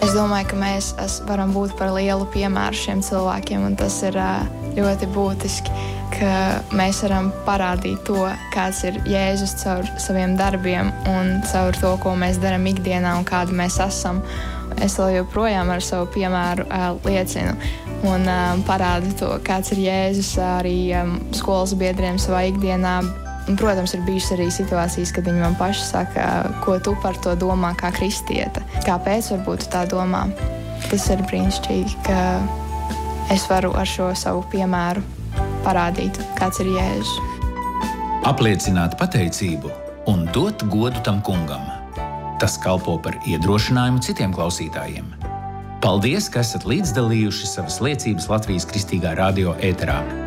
Es domāju, ka mēs varam būt par lielu piemēru šiem cilvēkiem, un tas ir ļoti būtiski, ka mēs varam parādīt to, kāds ir Jēzus caur saviem darbiem un caur to, ko mēs darām ikdienā un kādi mēs esam. Es vēl joprojām ar savu piemēru liecinu un parādu to, kāds ir Jēzus arī skolas biedriem savā ikdienā. Un, protams, ir bijušas arī situācijas, kad viņi man paši saka, ko tu par to domā kā kristiete. Kāpēc varbūt tu tā domā? Tas ir brīnišķīgi, ka es varu ar šo savu piemēru parādīt, kāds ir Jēzus. Apliecināt pateicību un dot godu tam kungam. Tas kalpo par iedrošinājumu citiem klausītājiem. Paldies, ka esat līdzdalījuši savas liecības Latvijas Kristīgā radio ēterā.